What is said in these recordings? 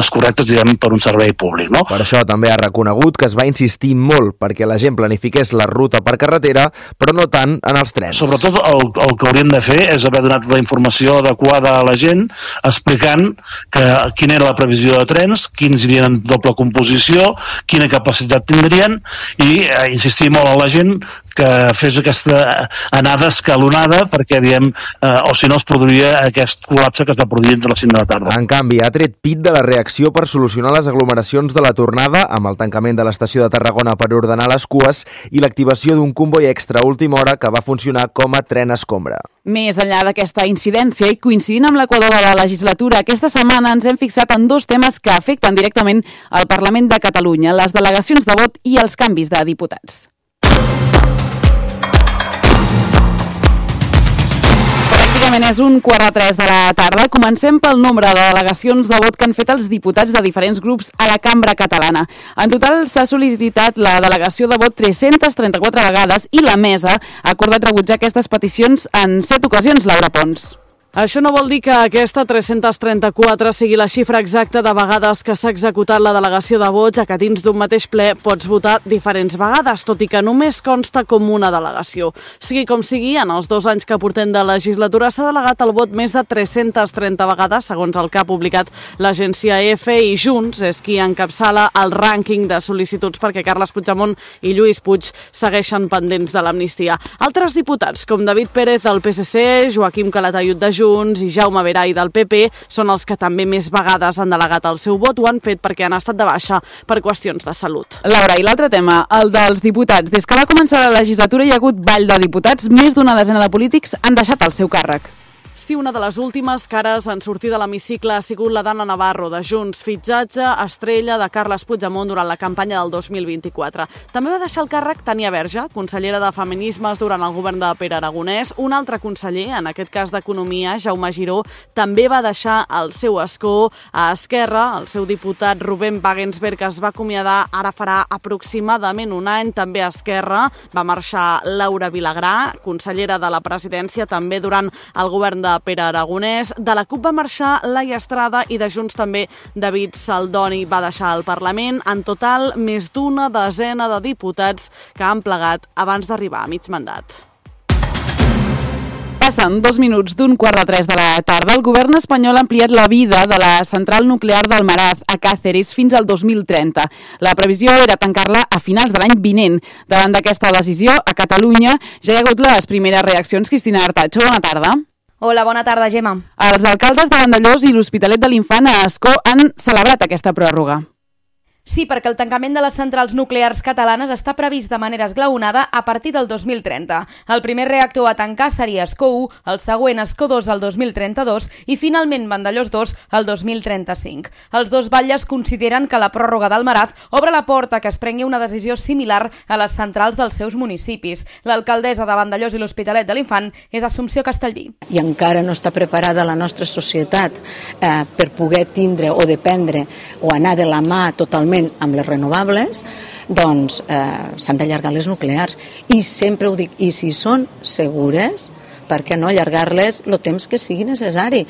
les correctes, diguem, per un servei públic, no? Per això també ha reconegut que es va insistir molt perquè la gent planifiqués la ruta per carretera, però no tant en els trens. Sobretot el que hauríem de fer és haver donat la informació adequada a la gent, explicant quina era la previsió de trens, quins irien en doble composició, quina capacitat tindrien, i insistir molt a la gent que fes aquesta anada escalonada perquè, diguem, o si no es produiria aquest col·lapse que es va produir entre les 5 de la tarda. En canvi, ha tret pit de la reacció per solucionar les aglomeracions de la tornada amb el tancament de l'estació de Tarragona per ordenar les cues i l'activació d'un comboi extra a última hora que va funcionar com a tren escombra. Més enllà d'aquesta incidència i coincidint amb l'equador de la legislatura, aquesta setmana ens hem fixat en dos temes que afecten directament al Parlament de Catalunya, les delegacions de vot i els canvis de diputats. Pràcticament és 2:45 de la tarda. Comencem pel nombre de delegacions de vot que han fet els diputats de diferents grups a la Cambra Catalana. En total s'ha sol·licitat la delegació de vot 334 vegades i la mesa ha acordat rebutjar aquestes peticions en 7 ocasions, Laura Pons. Això no vol dir que aquesta 334 sigui la xifra exacta de vegades que s'ha executat la delegació de vots, ja que dins d'un mateix ple pots votar diferents vegades, tot i que només consta com una delegació. Sigui com sigui, en els 2 anys que portem de legislatura s'ha delegat el vot més de 330 vegades, segons el que ha publicat l'agència EFE, i Junts és qui encapçala el rànquing de sol·licituds perquè Carles Puigdemont i Lluís Puig segueixen pendents de l'amnistia. Altres diputats, com David Pérez del PSC, Joaquim Calatayud de Junts i Jaume Veray del PP, són els que també més vegades han delegat el seu vot. Ho han fet perquè han estat de baixa per qüestions de salut. Laura, i l'altre tema, el dels diputats. Des que va començar la legislatura hi ha hagut ball de diputats, més d'una desena de polítics han deixat el seu càrrec. Sí, una de les últimes cares en sortir de l'hemicicle ha sigut la d'Anna Navarro, de Junts, fitxatge estrella de Carles Puigdemont durant la campanya del 2024. També va deixar el càrrec Tania Verge, consellera de Feminismes durant el govern de Pere Aragonès. Un altre conseller, en aquest cas d'Economia, Jaume Giró, també va deixar el seu escó a Esquerra. El seu diputat Rubén Wagensberg es va acomiadar ara farà aproximadament un any. També a Esquerra va marxar Laura Vilagrà, consellera de la Presidència, també durant el govern de Pere Aragonès. De la CUP va marxar Laia Estrada i de Junts també David Saldoni va deixar el Parlament. En total, més d'una desena de diputats que han plegat abans d'arribar a mig mandat. Passen 2 minuts d'2:45 de la tarda. El govern espanyol ha ampliat la vida de la central nuclear d'Almaraz a Càceres fins al 2030. La previsió era tancar-la a finals de l'any vinent. Davant d'aquesta decisió, a Catalunya ja hi ha hagut les primeres reaccions. Cristina Artacho, bona tarda. Hola, bona tarda, Gemma. Els alcaldes de Vandellòs i l'Hospitalet de l'Infant a Ascó han celebrat aquesta pròrroga. Sí, perquè el tancament de les centrals nuclears catalanes està previst de manera esglaonada a partir del 2030. El primer reactor a tancar seria Ascó 1, el següent Ascó 2 el 2032 i finalment Vandellòs 2 el 2035. Els dos batlles consideren que la pròrroga d'Almaraz obre la porta que es prengui una decisió similar a les centrals dels seus municipis. L'alcaldessa de Vandellòs i l'Hospitalet de l'Infant és Assumpció Castellví. I encara no està preparada la nostra societat per poder tindre o dependre o anar de la mà totalment amb les renovables, doncs s'han d'allargar les nuclears. I sempre ho dic, i si són segures, per què no allargar-les el temps que sigui necessari?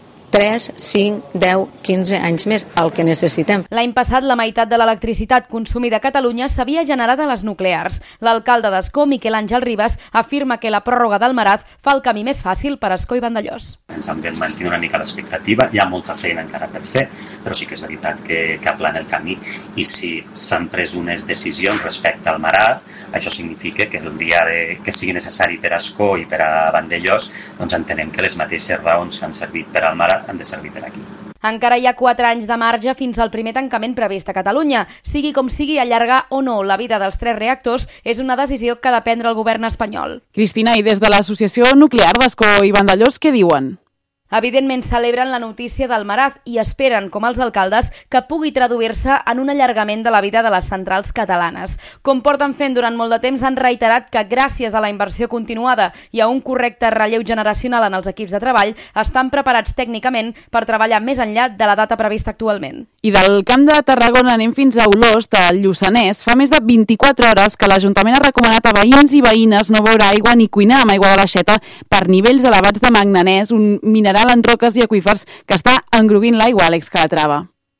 3, 5, 10, 15 anys més, el que necessitem. L'any passat, la meitat de l'electricitat consumida a Catalunya s'havia generat a les nuclears. L'alcalde d'Ascó, Miquel Àngel Ribas, afirma que la pròrroga d'Almaraz fa el camí més fàcil per Ascó i Vandellòs. Ens hem de mantenir una mica l'expectativa, hi ha molta feina encara per fer, però sí que és veritat que aplana el camí, i si s'han pres unes decisions respecte al Almaraz, això significa que el dia que sigui necessari per a Ascó i per a Vandellòs, doncs entenem que les mateixes raons que han servit per al Almaraz han de servir per aquí. Encara hi ha 4 anys de marge fins al primer tancament previst a Catalunya. Sigui com sigui, allargar o no la vida dels 3 reactors és una decisió que ha de prendre el govern espanyol. Cristina, i des de l'Associació Nuclear d'Ascó i Vandellòs, què diuen? Evidentment celebren la notícia d'Almaraz i esperen, com els alcaldes, que pugui traduir-se en un allargament de la vida de les centrals catalanes. Com porten fent durant molt de temps, han reiterat que gràcies a la inversió continuada i a un correcte relleu generacional en els equips de treball, estan preparats tècnicament per treballar més enllà de la data prevista actualment. I del Camp de Tarragona anem fins a Olost, al Lluçanès. Fa més de 24 hores que l'Ajuntament ha recomanat a veïns i veïnes no beure aigua ni cuinar amb aigua de l'aixeta per nivells elevats de manganès, un mineral en roques i aqüífers que està engroguint l'aigua, Àlex Calatrava.